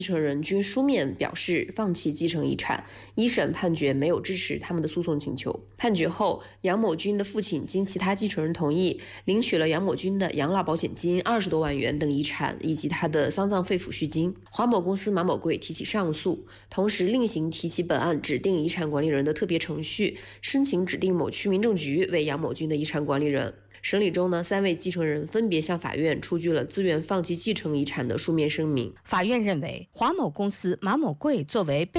继承人均书面表示放弃继承遗产，一审判决没有支持他们的诉讼请求。判决后，杨某军的父亲经其他继承人同意，领取了杨某军的养老保险金20多万元等遗产，以及他的丧葬费抚恤金。华某公司马某贵提起上诉，同时另行提起本案指定遗产管理人的特别程序，申请指定某区民政局为杨某军的遗产管理人。审理中呢，3位继承人分别向法院出具了自愿放弃继承遗产的书面声明。 法院认为，华某公司马某贵作为被